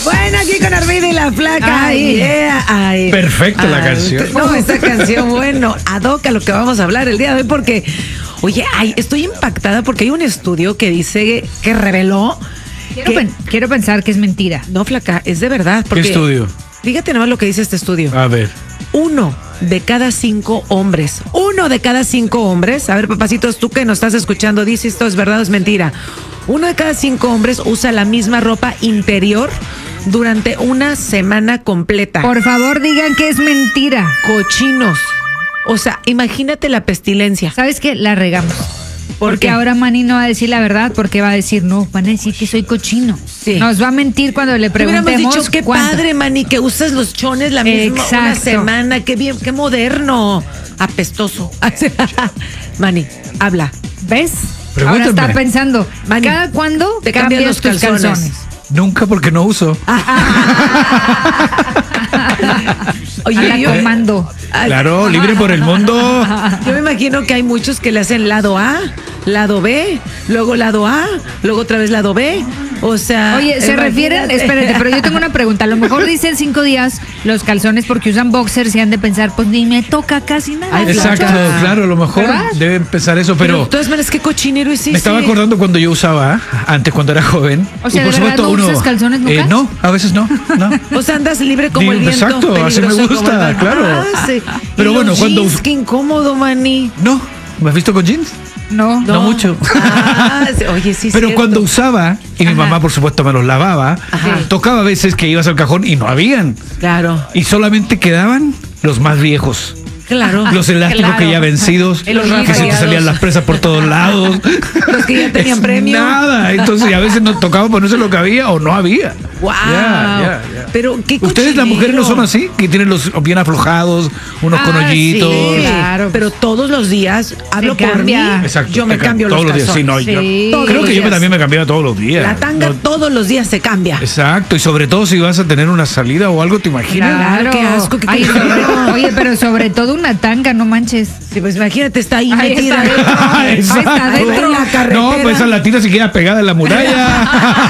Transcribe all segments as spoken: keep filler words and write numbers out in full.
Bueno, aquí con Armida y la Flaca. Ay, yeah, ay. Perfecta ay, la canción. No, esta canción, bueno, ad hoc a lo que vamos a hablar el día de hoy, porque, oye, ay, estoy impactada porque hay un estudio que dice que reveló. Quiero, que, pen- quiero pensar que es mentira. No, Flaca, es de verdad. Porque, ¿Qué estudio? Fíjate nomás lo que dice este estudio. A ver. Uno de cada cinco hombres, uno de cada cinco hombres, a ver, papacitos, tú que nos estás escuchando, dice esto es verdad o es mentira. Uno de cada cinco hombres usa la misma ropa interior durante una semana completa. Por favor, digan que es mentira. Cochinos. O sea, imagínate la pestilencia. ¿Sabes qué? La regamos. ¿Por Porque qué? ahora Manny no va a decir la verdad, porque va a decir, no, van a decir que soy cochino. Sí. Nos va a mentir cuando le Te hubiéramos preguntemos dicho, qué cuánto. padre, Manny, que usas los chones la misma una Exacto. semana. Qué bien, qué moderno. Apestoso. Manny, habla. ¿Ves? Pregúntame. Ahora está pensando, Manny, ¿cada cuándo te cambias cambian los tus calzones? calzones? Nunca, porque no uso. Oye, A la yo, comando. Ay, Claro, libre por el mundo. yo me imagino que hay muchos que le hacen lado A, lado B, luego lado A, luego otra vez lado B. O sea. Oye, se imagínate. refieren, espérate, pero yo tengo una pregunta. A lo mejor dicen cinco días los calzones porque usan boxers y han de pensar, pues ni me toca casi nada. Ay, Exacto, Flaca. claro, a lo mejor ¿Verdad? debe empezar eso, Pero, pero de todas maneras, qué cochinero hiciste. me estaba acordando cuando yo usaba, antes cuando era joven. O sea, y por ¿de verdad supuesto no uno. usas calzones nunca? Eh, no, a veces no, no. O sea, andas libre como Digo, el viento. exacto, así me peligroso gusta, como el- claro. Ah, sí. Pero Y bueno, los cuando- jeans, qué incómodo, Manny. No, ¿me has visto con jeans? No. No mucho. Ah, sí, oye, sí, Pero cierto. cuando usaba, y mi Ajá. mamá por supuesto me los lavaba, Ajá. tocaba a veces que ibas al cajón y no habían. Claro, Y solamente quedaban los más viejos. claro. Los elásticos Claro. que ya vencidos, Y los que se te rafagueados. salían las presas por todos lados. Los que ya tenían Es premio. Nada, entonces y a veces nos tocaba ponerse lo que había o no había. Wow. Ya, ya, ya. Pero qué Ustedes las mujeres no son así, que tienen los bien aflojados, unos Ah, con hoyitos. Sí, Claro. pero todos los días hablo Se por mí. cambia. Exacto. Yo me te ca- cambio todos los días. Sí, calzones. no, yo- Sí. Todos creo los que yo días. también me cambiaba todos los días. La tanga No- todos los días se cambia. Exacto, y sobre todo si vas a tener una salida o algo, ¿te imaginas? Claro, qué asco, qué Ay, culero. sobre- oye, pero sobre todo una tanga, no manches. Sí, pues imagínate, está ahí Ahí metida. está dentro. Ahí está Exacto. dentro de la carretera. No, pues esa latita se queda pegada en la muralla.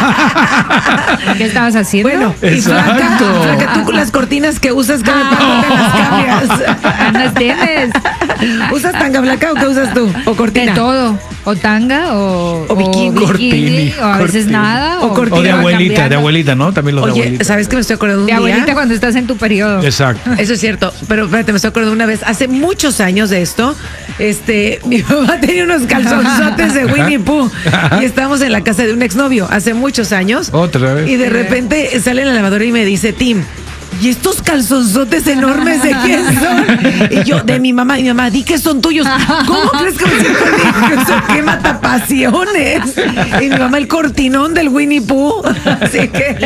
¿Qué estabas haciendo? Bueno, y Exacto. Flaca, Flaca, tú con las cortinas que usas cada tanto te las cambias. Andas tienes. ¿Usas tanga blanca o qué usas tú? ¿O De cortina? todo. O tanga o, O bikini. Cortini, o a veces cortini. nada. O O, cortina. O de va abuelita, cambiando. de abuelita, ¿no? También los de Oye, abuelita. ¿sabes qué me estoy acordando un De día? abuelita cuando estás en tu periodo. Exacto. Eso es cierto, pero espérate, me estoy acordando una vez, hace muchos años de esto, este, mi mamá tenía unos calzonzotes de Winnie Pooh y estábamos en la casa de un exnovio hace muchos años. Otra vez. Y de repente sale en la lavadora y me dice, Tim, ¿y estos calzonzotes enormes de quién son? Y yo, de mi mamá, y mi mamá, di que son tuyos. ¿Cómo crees que me siento? Eso qué matapasiones. Y mi mamá, el cortinón del Winnie Pooh. Así que,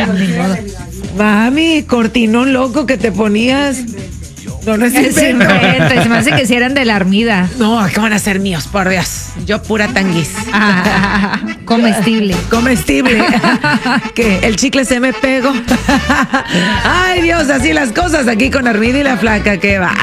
mami, cortinón loco que te ponías. No, no es Es invento. invento, se me hace que si eran de la Armida. No, ¿qué van a ser míos? Por Dios. Yo pura tanguis. Ah, comestible. Comestible. Que el chicle se me pegó. Ay, Dios, así las cosas aquí con Armida y la Flaca. Que va.